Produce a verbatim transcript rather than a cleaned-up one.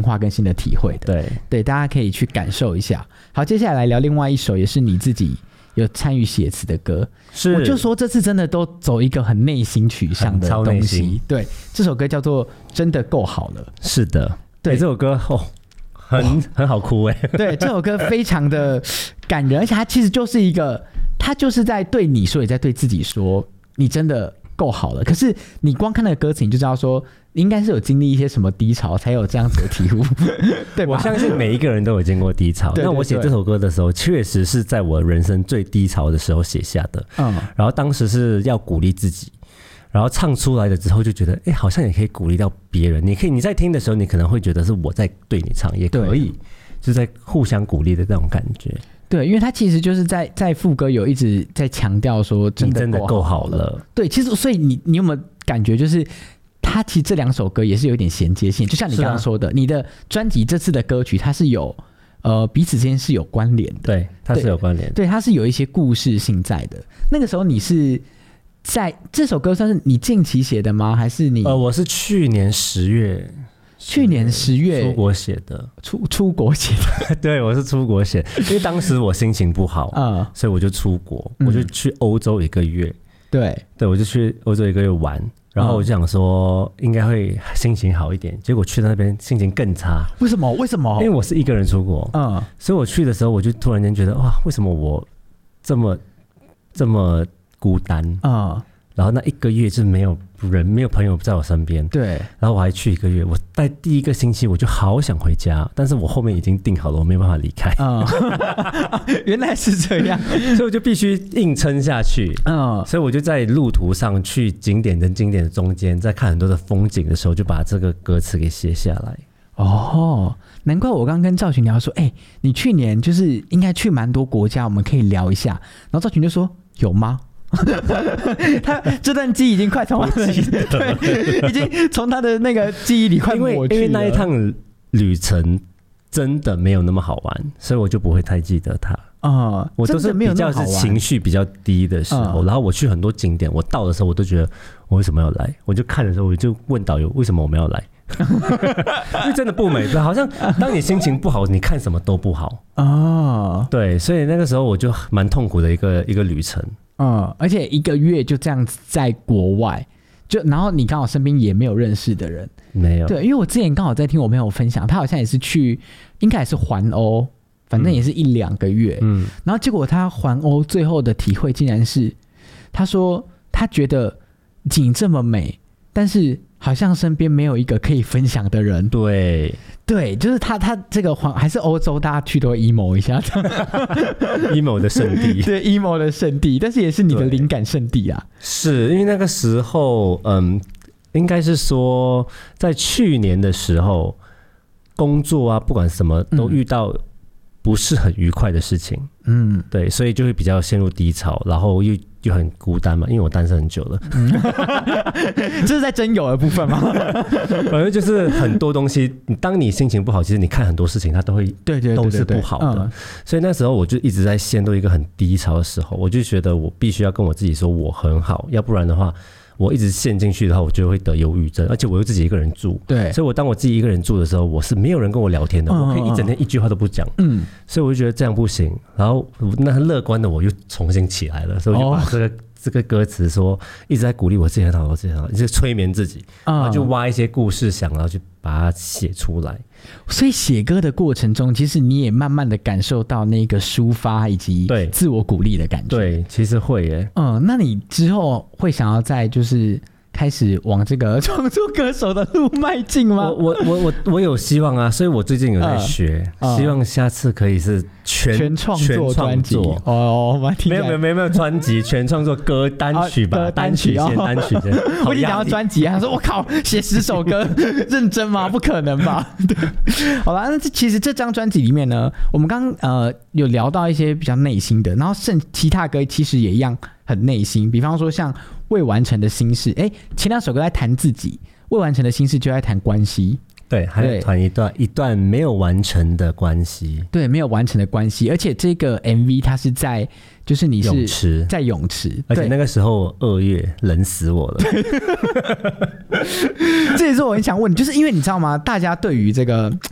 化跟新的体会的。 对对，大家可以去感受一下。好，接下来来聊另外一首也是你自己有参与写词的歌。 是， 我就说这次真的都走一个很内心取向的东西。对，这首歌叫做《真的够好了》。 是的，对、欸、这首歌哦，很很好哭哎。对， 这首歌非常的感人，而且它其实就是一个，它就是在对你说，也在对自己说，你真的够好了。可是你光看那个歌词，你就知道说，应该是有经历一些什么低潮，才有这样子的体悟，对吧？ 我相信每一个人都有经过低潮。 对对对， 那我写这首歌的时候，确实是在我人生最低潮的时候写下的。嗯，然后当时是要鼓励自己，然后唱出来了之后就觉得，哎，好像也可以鼓励到别人。你可以你在听的时候，你可能会觉得是我在对你唱，也可以，就是在互相鼓励的这种感觉。 对，因为他其实就是在在副歌有一直在强调说，真的真的够好了。 对，其实所以你你有没有感觉就是？他其实这两首歌也是有点衔接性，就像你刚刚说的，啊、你的专辑这次的歌曲它是有呃彼此之间是有关联的， 对，它是有关联的， 对，它是有一些故事性在的。那个时候你是在这首歌算是你近期写的吗？还是你？ 呃，我是去年十月， 去年十月出国写的， 出出国写的， 对，我是出国写，因为当时我心情不好，嗯，所以我就出国，我就去欧洲一个月， 对， 对，我就去欧洲一个月玩。然后我就想说应该会心情好一点，结果去到那边心情更差。 为什么？为什么？ 因为我是一个人出国，嗯，所以我去的时候我就突然间觉得哇，为什么我这么这么孤单啊、嗯？然后那一个月是没有人、没有朋友在我身边， 对。 然后我还去一个月，我在第一个星期我就好想回家，但是我后面已经订好了，我没有办法离开。嗯， 原来是这样， 所以我就必须硬撑下去。嗯，所以我就在路途上去景点跟景点的中间，在看很多的风景的时候，就把这个歌词给写下来。 哦，难怪我刚刚跟赵群聊说，哎、欸，你去年就是应该去蛮多国家，我们可以聊一下。然后赵群就说，有吗？他这段记忆已经快从我的对，已经从他的那个记忆里快抹去了。 因为因为那一趟旅程真的没有那么好玩，所以我就不会太记得它。啊、嗯，我都是比较是情绪比较低的时候，嗯、然后我去很多景点，我到的时候我都觉得我为什么要来？我就看的时候我就问导游为什么我们要来？因为真的不美，好像当你心情不好，你看什么都不好啊、哦。对，所以那个时候我就蛮痛苦的一个一个旅程。 嗯，而且一个月就这样子在国外，就然后你刚好身边也没有认识的人， 没有。 对，因为我之前刚好在听我朋友分享，他好像也是去，应该也是环欧，反正也是一两个月，嗯，然后结果他环欧最后的体会竟然是，他说他觉得景这么美，但是好像身边没有一个可以分享的人， 对。 对，就是他，他这个还是欧洲，大家去都会 emo 一下 ，emo 的圣地， 对 ，emo 的圣地，但是也是你的灵感圣地啊。 是因为那个时候，嗯，应该是说在去年的时候，工作啊，不管什么都遇到不是很愉快的事情，嗯，对，所以就会比较陷入低潮，然后又又很孤单嘛，因为我单身很久了，嗯、 这是在真有的部分吗？ 反正就是很多东西，当你心情不好，其实你看很多事情，它都会对对都是不好的。嗯、所以那时候我就一直在陷入一个很低潮的时候，我就觉得我必须要跟我自己说我很好，要不然的话。我一直陷进去的话，我就会得忧郁症，而且我又自己一个人住， 对， 所以我当我自己一个人住的时候，我是没有人跟我聊天的，嗯、我可以一整天一句话都不讲，嗯，所以我就觉得这样不行，然后那乐观的我又重新起来了，所以我就把这个、哦、这个歌词说一直在鼓励我自己很好，我自己很好，一直催眠自己，嗯、然后就挖一些故事想，然后就把它写出来。 所以写歌的过程中，其实你也慢慢的感受到那个抒发以及自我鼓励的感觉。 对，其实会耶。 嗯，那你之后会想要在就是开始往这个创作歌手的路迈进吗？ 我我我我我有希望啊，所以我最近有在学，呃、希望下次可以是全全创作专辑哦， 没有没有没有没有专辑，全创作歌单曲吧，啊、单曲先单曲先。 我已经讲到专辑，他说我靠，写十首歌，认真吗？不可能吧？对，好啦，那其实这张专辑里面呢，我们刚呃有聊到一些比较内心的，然后剩其他歌其实也一样很内心，比方说像未完成的心事，哎，前两首歌在谈自己，未完成的心事就在谈关系。 对，还有谈一段一段没有完成的关系， 对，没有完成的关系，而且这个 M V 它是在，就是你是泳池， 在泳池， 而且那个时候二月冷死我了。 这也是我很想问你，就是因为你知道吗？大家对于这个